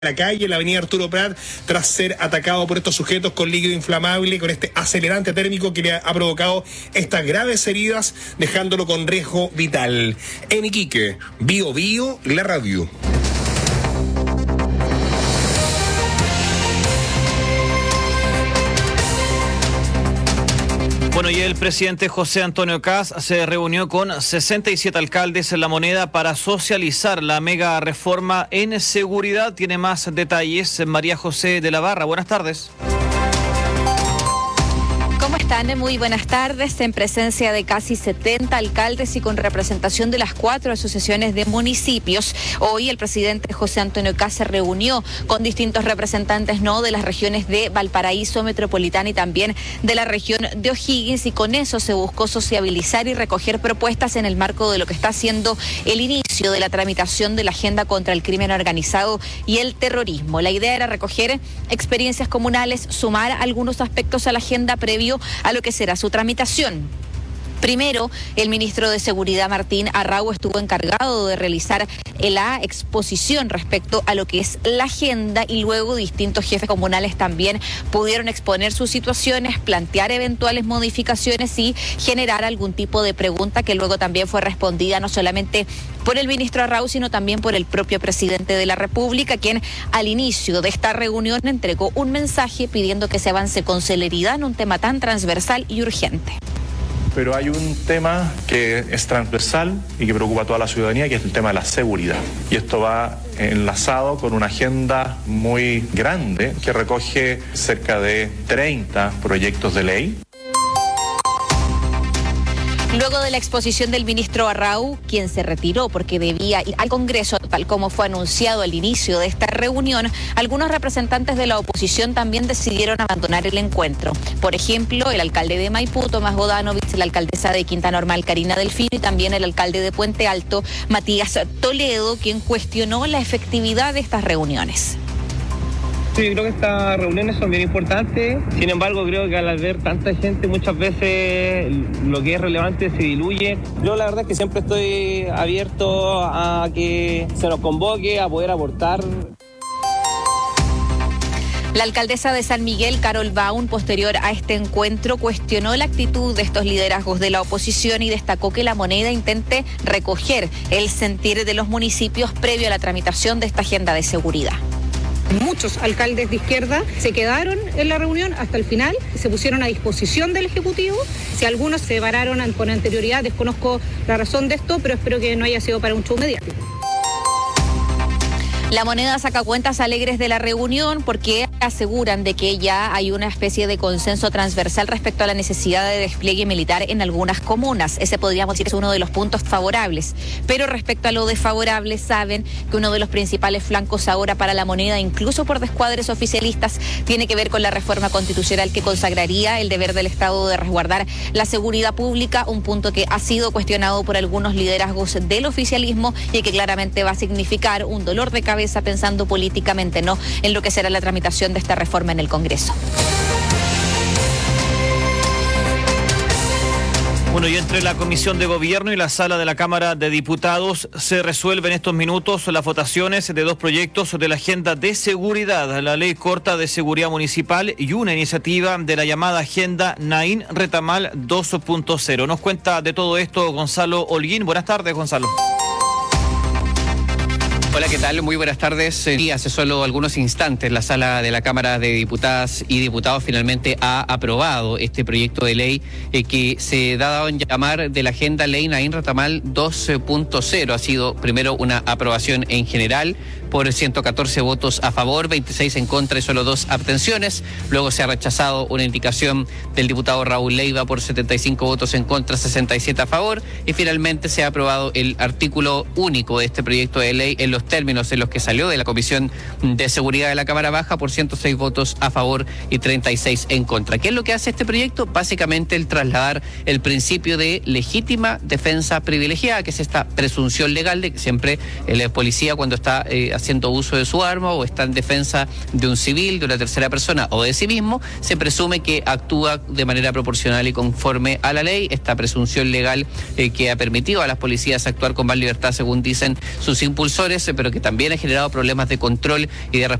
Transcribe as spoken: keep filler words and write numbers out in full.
la calle, en la avenida Arturo Prat, tras ser atacado por estos sujetos con líquido inflamable, con este acelerante térmico que le ha provocado estas graves heridas, dejándolo con riesgo vital. En Iquique, Bio Bio, la radio. Bueno, y el presidente José Antonio Kast se reunió con sesenta y siete alcaldes en La Moneda para socializar la mega reforma en seguridad. Tiene más detalles María José de la Barra. Buenas tardes. ¿Cómo están? Muy buenas tardes. En presencia de casi setenta alcaldes y con representación de las cuatro asociaciones de municipios, hoy el presidente José Antonio Kast se reunió con distintos representantes no de las regiones de Valparaíso Metropolitana y también de la región de O'Higgins, y con eso se buscó sociabilizar y recoger propuestas en el marco de lo que está siendo el inicio de la tramitación de la agenda contra el crimen organizado y el terrorismo. La idea era recoger experiencias comunales, sumar algunos aspectos a la agenda previo a lo que será su tramitación. Primero, el ministro de Seguridad, Martín Arrau, estuvo encargado de realizar la exposición respecto a lo que es la agenda, y luego distintos jefes comunales también pudieron exponer sus situaciones, plantear eventuales modificaciones y generar algún tipo de pregunta que luego también fue respondida no solamente por el ministro Arrau, sino también por el propio presidente de la República, quien al inicio de esta reunión entregó un mensaje pidiendo que se avance con celeridad en un tema tan transversal y urgente. Pero hay un tema que es transversal y que preocupa a toda la ciudadanía, que es el tema de la seguridad. Y esto va enlazado con una agenda muy grande que recoge cerca de treinta proyectos de ley. Luego de la exposición del ministro Arrau, quien se retiró porque debía ir al Congreso, tal como fue anunciado al inicio de esta reunión, algunos representantes de la oposición también decidieron abandonar el encuentro. Por ejemplo, el alcalde de Maipú, Tomás Bodanovich, la alcaldesa de Quinta Normal, Karina Delfino, y también el alcalde de Puente Alto, Matías Toledo, quien cuestionó la efectividad de estas reuniones. Sí, yo creo que estas reuniones son bien importantes. Sin embargo, creo que al ver tanta gente, muchas veces lo que es relevante se diluye. Yo la verdad es que siempre estoy abierto a que se nos convoque, a poder aportar. La alcaldesa de San Miguel, Carol Baun, posterior a este encuentro, cuestionó la actitud de estos liderazgos de la oposición y destacó que La Moneda intente recoger el sentir de los municipios previo a la tramitación de esta agenda de seguridad. Muchos alcaldes de izquierda se quedaron en la reunión hasta el final, se pusieron a disposición del Ejecutivo. Si algunos se pararon con anterioridad, desconozco la razón de esto, pero espero que no haya sido para un show mediático. La Moneda saca cuentas alegres de la reunión porque aseguran de que ya hay una especie de consenso transversal respecto a la necesidad de despliegue militar en algunas comunas. Ese podríamos decir es uno de los puntos favorables. Pero respecto a lo desfavorable, saben que uno de los principales flancos ahora para La Moneda, incluso por descuadres oficialistas, tiene que ver con la reforma constitucional que consagraría el deber del Estado de resguardar la seguridad pública, un punto que ha sido cuestionado por algunos liderazgos del oficialismo y que claramente va a significar un dolor de cabeza pensando políticamente, no en lo que será la tramitación de esta reforma en el Congreso. Bueno, y entre la Comisión de Gobierno y la Sala de la Cámara de Diputados se resuelven en estos minutos las votaciones de dos proyectos de la agenda de seguridad, la Ley Corta de Seguridad Municipal y una iniciativa de la llamada Agenda Nain Retamal dos punto cero. Nos cuenta de todo esto Gonzalo Holguín. Buenas tardes, Gonzalo. Hola, ¿qué tal? Muy buenas tardes. Y hace solo algunos instantes la Sala de la Cámara de Diputadas y Diputados finalmente ha aprobado este proyecto de ley eh, que se da dado en llamar de la Agenda Ley Nain Retamal dos punto cero. Ha sido primero una aprobación en general por ciento catorce votos a favor, veintiséis en contra y solo dos abstenciones. Luego se ha rechazado una indicación del diputado Raúl Leiva por setenta y cinco votos en contra, sesenta y siete a favor. Y finalmente se ha aprobado el artículo único de este proyecto de ley en los términos en los que salió de la Comisión de Seguridad de la Cámara Baja por ciento seis votos a favor y treinta y seis en contra. ¿Qué es lo que hace este proyecto? Básicamente el trasladar el principio de legítima defensa privilegiada, que es esta presunción legal de que siempre el policía, cuando está eh, haciendo uso de su arma o está en defensa de un civil, de una tercera persona o de sí mismo, se presume que actúa de manera proporcional y conforme a la ley. Esta presunción legal eh, que ha permitido a las policías actuar con más libertad, según dicen sus impulsores, eh, pero que también ha generado problemas de control y de